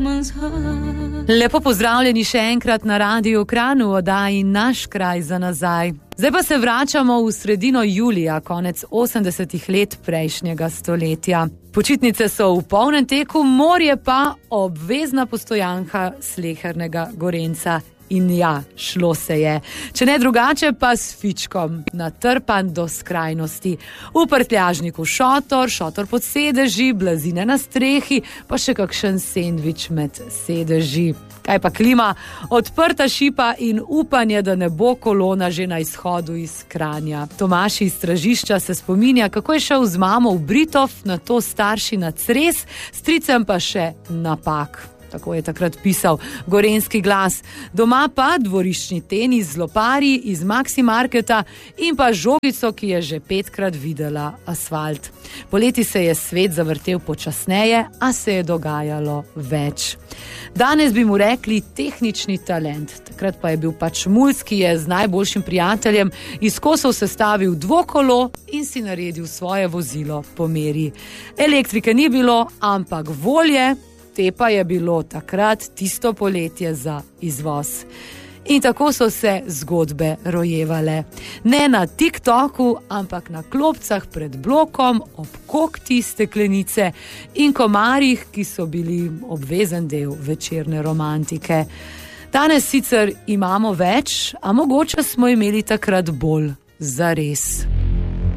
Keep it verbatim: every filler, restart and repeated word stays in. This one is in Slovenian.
Lepo pozdravljeni še enkrat na Radiu Kranj v oddaji Naš kraj za nazaj. Zdaj pa se vračamo v sredino julija, konec osemdesetih let prejšnjega stoletja. Počitnice so v polnem teku, morje pa obvezna postojanka slehernega Gorenjca. In ja, šlo se je. Če ne drugače, pa s fičkom, natrpan do skrajnosti. V prtljažniku šotor, šotor pod sedeži, blazine na strehi, pa še kakšen sendvič med sedeži. Kaj pa klima? Odprta šipa in upanje, da ne bo kolona že na izhodu iz Kranja. Tomaž iz Stražišča se spominja, kako je šel z mamo v Britov, nato starši na Cres, stricem pa še na Pag. Tako je takrat pisal Gorenjski glas. Doma pa dvoriščni tenis z loparji iz Maxi Marketa in pa žogico, ki je že petkrat videla asfalt. Poleti se je svet zavrtel počasneje, a se je dogajalo več. Danes bi mu rekli tehnični talent. Takrat pa je bil pač mulc, ki je z najboljšim prijateljem iz kosov sestavil dvokolo in si naredil svoje vozilo po meri. Elektrike ni bilo, ampak volje, te pa je bilo takrat tisto poletje za izvoz. In tako so se zgodbe rojevale. Ne na TikToku, ampak na klopcah pred blokom, ob kokti steklenice in komarjih, ki so bili obvezen del večerne romantike. Danes sicer imamo več, a mogoče smo imeli takrat bolj zares.